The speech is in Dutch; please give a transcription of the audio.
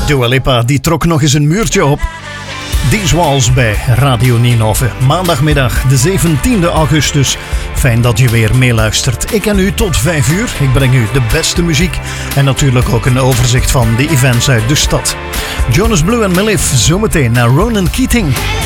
Dua Lipa die trok nog eens een muurtje op. These Walls bij Radio Ninove. Maandagmiddag de 17e augustus. Fijn dat je weer meeluistert. Ik en u tot 5 uur. Ik breng u de beste muziek en natuurlijk ook een overzicht van de events uit de stad. Jonas Blue en Milif zometeen naar Ronan Keating.